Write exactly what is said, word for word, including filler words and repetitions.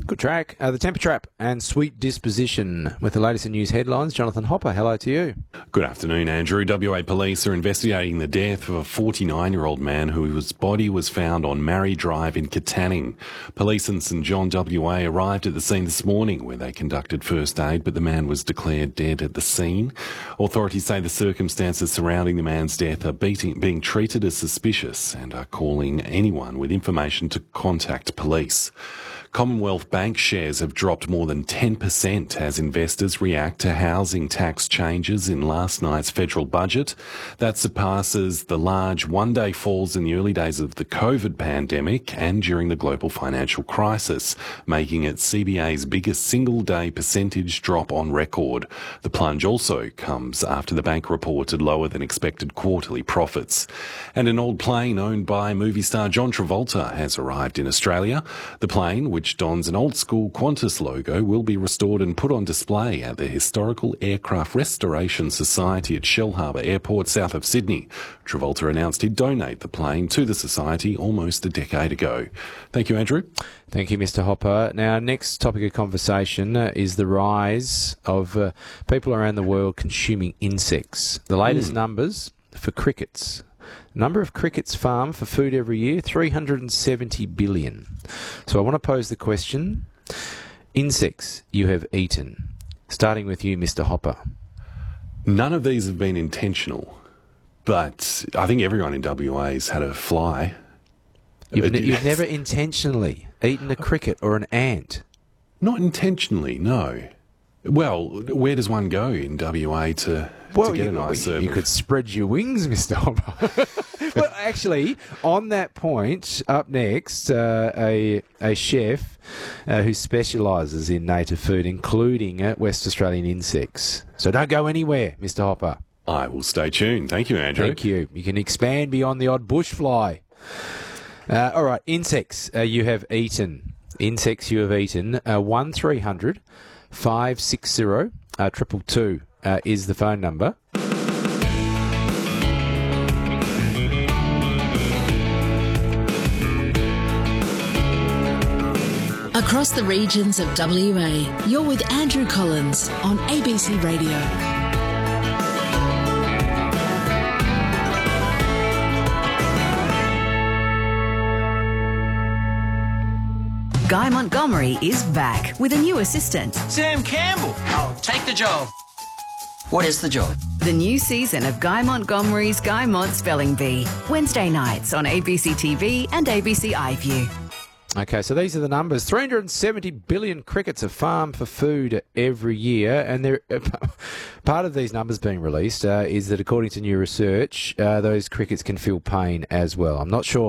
Good track. Uh, the Temper Trap and Sweet Disposition with the latest in news headlines. Jonathan Hopper, hello to you. Good afternoon, Andrew. W A police are investigating the death of a forty-nine-year-old man whose body was found on Marrie Drive in Katanning. Police in St John W A arrived at the scene this morning where they conducted first aid, but the man was declared dead at the scene. Authorities say the circumstances surrounding the man's death are beating, being treated as suspicious and are calling anyone with information to contact police. Commonwealth Bank shares have dropped more than ten percent as investors react to housing tax changes in last night's federal budget. That surpasses the large one-day falls in the early days of the COVID pandemic and during the global financial crisis, making it C B A's biggest single-day percentage drop on record. The plunge also comes after the bank reported lower than expected quarterly profits. And an old plane owned by movie star John Travolta has arrived in Australia. The plane, which dons an old-school Qantas logo, will be restored and put on display at the Historical Aircraft Restoration Society at Shellharbour Airport, south of Sydney. Travolta announced he'd donate the plane to the society almost a decade ago. Thank you, Andrew. Thank you, Mister Hopper. Now, next topic of conversation uh, is the rise of uh, people around the world consuming insects. The latest mm. numbers for crickets. Number of crickets farmed for food every year, three hundred seventy billion. So I want to pose the question, insects you have eaten. Starting with you, Mister Hopper. None of these have been intentional, but I think everyone in W A has had a fly. You've, ne- you've never intentionally eaten a cricket or an ant? Not intentionally, no. Well, where does one go in W A to, well, to get you, a nice serve? You could spread your wings, Mister Hopper. Well, actually, on that point, up next, uh, a a chef uh, who specialises in native food, including uh, West Australian insects. So don't go anywhere, Mister Hopper. I will stay tuned. Thank you, Andrew. Thank you. You can expand beyond the odd bush fly. Uh, all right, insects uh, you have eaten. Insects you have eaten. Uh, one three hundred five six zero uh, triple two uh, is the phone number. Across the regions of W A, you're with Andrew Collins on A B C Radio. Guy Montgomery is back with a new assistant. Sam Campbell. I'll take the job. What is the job? The new season of Guy Montgomery's Guy Mont Spelling Bee. Wednesday nights on A B C T V and A B C iView. Okay, so these are the numbers. three hundred seventy billion crickets are farmed for food every year, and they're, part of these numbers being released uh, is that according to new research, uh, those crickets can feel pain as well. I'm not sure